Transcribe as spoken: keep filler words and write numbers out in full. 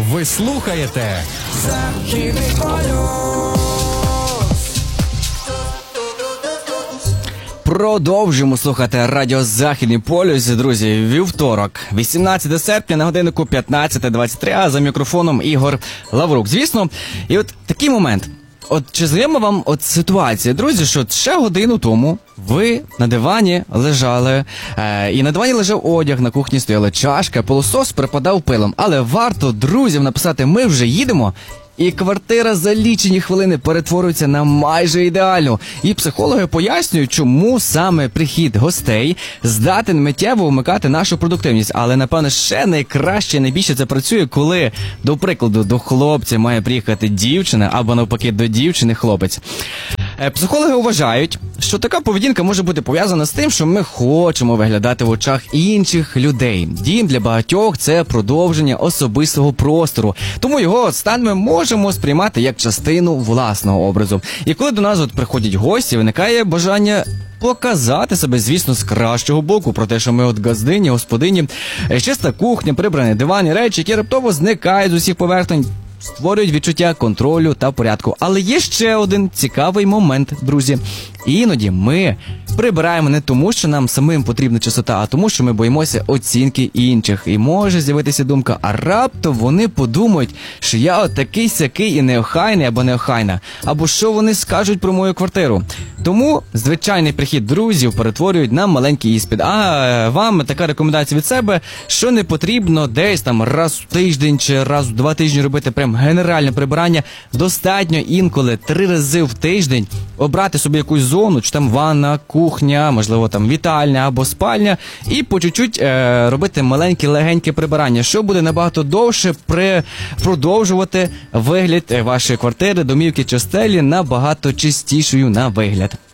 Ви слухаєте Західний полюс. Продовжуємо слухати радіо Західний полюс, друзі. Вівторок, вісімнадцяте серпня, на годиннику п'ятнадцята двадцять три, а за мікрофоном Ігор Лаврук. Звісно, і от такий момент. От чи знайома вам от ситуація, друзі, що ще годину тому ви на дивані лежали, е, і на дивані лежав одяг, на кухні стояла чашка, пилосос припадав пилом. Але варто друзям написати «ми вже їдемо», і квартира за лічені хвилини перетворюється на майже ідеальну. І психологи пояснюють, чому саме прихід гостей здатен миттєво вмикати нашу продуктивність. Але, напевно, ще найкраще, найбільше це працює, коли, до прикладу, до хлопця має приїхати дівчина, або навпаки до дівчини хлопець. Психологи вважають, що така поведінка може бути пов'язана з тим, що ми хочемо виглядати в очах інших людей. Дім для багатьох – це продовження особистого простору. Тому його стан ми можемо сприймати як частину власного образу. І коли до нас от приходять гості, виникає бажання показати себе, звісно, з кращого боку, про те, що ми от газдині, господині, чиста кухня, прибрані дивані, речі, які раптово зникають з усіх поверхонь, створюють відчуття контролю та порядку. Але є ще один цікавий момент, друзі. Іноді ми прибираємо не тому, що нам самим потрібна чистота, а тому, що ми боїмося оцінки інших. І може з'явитися думка, а раптом вони подумають, що я от такий-сякий і неохайний або неохайна, або що вони скажуть про мою квартиру. Тому звичайний прихід друзів перетворюють на маленький іспит. А вам така рекомендація від себе, що не потрібно десь там раз в тиждень чи раз в два тижні робити прям генеральне прибирання. Достатньо інколи три рази в тиждень обрати собі якусь зону, чи там ванна, кухня, можливо там вітальня або спальня, і по чуть-чуть е, робити маленьке легеньке прибирання, що буде набагато довше при... продовжувати вигляд вашої квартири, домівки чи стелі набагато чистішою на вигляд.